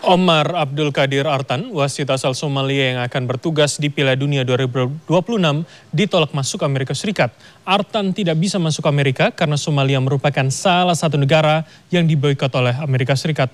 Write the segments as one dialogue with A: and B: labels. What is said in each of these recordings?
A: Omar Abdul Qadir Artan, wasit asal Somalia yang akan bertugas di Piala Dunia 2026, ditolak masuk Amerika Serikat. Artan tidak bisa masuk Amerika karena Somalia merupakan salah satu negara yang diboikot oleh Amerika Serikat.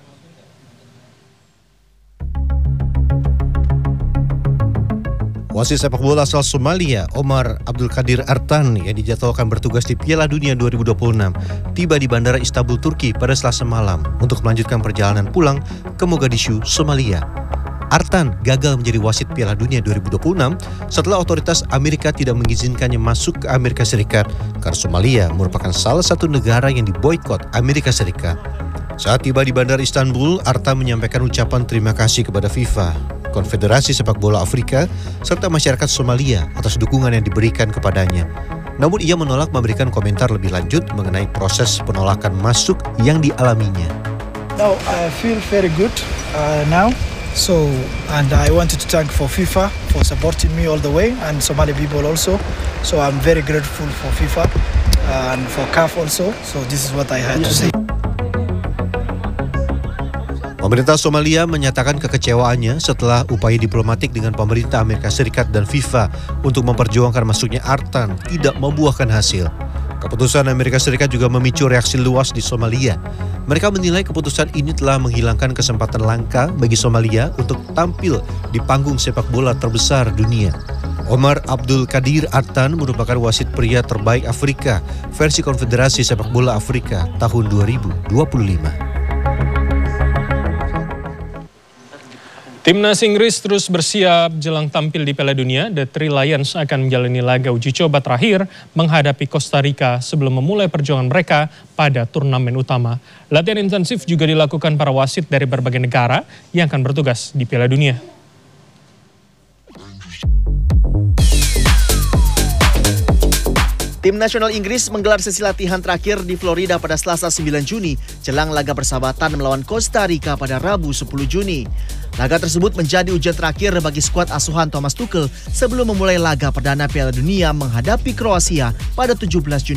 B: Wasit sepak bola asal Somalia, Omar Abdul Qadir Artan yang dijadwalkan bertugas di Piala Dunia 2026, tiba di Bandara Istanbul, Turki pada Selasa malam untuk melanjutkan perjalanan pulang ke Mogadishu, Somalia. Artan gagal menjadi wasit Piala Dunia 2026 setelah otoritas Amerika tidak mengizinkannya masuk ke Amerika Serikat karena Somalia merupakan salah satu negara yang diboikot Amerika Serikat. Saat tiba di Bandara Istanbul, Artan menyampaikan ucapan terima kasih kepada FIFA, Konfederasi Sepak Bola Afrika, serta masyarakat Somalia atas dukungan yang diberikan kepadanya. Namun ia menolak memberikan komentar lebih lanjut mengenai proses penolakan masuk yang dialaminya.
C: Now I feel very good now. And I wanted to thank for FIFA for supporting me all the way and Somali people also. So I'm very grateful for FIFA and for CAF also. So this is what I had to say.
B: Pemerintah Somalia menyatakan kekecewaannya setelah upaya diplomatik dengan pemerintah Amerika Serikat dan FIFA untuk memperjuangkan masuknya Artan tidak membuahkan hasil. Keputusan Amerika Serikat juga memicu reaksi luas di Somalia. Mereka menilai keputusan ini telah menghilangkan kesempatan langka bagi Somalia untuk tampil di panggung sepak bola terbesar dunia. Omar Abdul Qadir Artan merupakan wasit pria terbaik Afrika versi Konfederasi Sepak Bola Afrika tahun 2025.
A: Timnas Inggris terus bersiap jelang tampil di Piala Dunia. The Three Lions akan menjalani laga uji coba terakhir menghadapi Costa Rica sebelum memulai perjuangan mereka pada turnamen utama. Latihan intensif juga dilakukan para wasit dari berbagai negara yang akan bertugas di Piala Dunia.
D: Tim nasional Inggris menggelar sesi latihan terakhir di Florida pada Selasa 9 Juni, jelang laga persahabatan melawan Costa Rica pada Rabu 10 Juni. Laga tersebut menjadi ujian terakhir bagi skuad asuhan Thomas Tuchel sebelum memulai laga perdana Piala Dunia menghadapi Kroasia pada 17 Juni.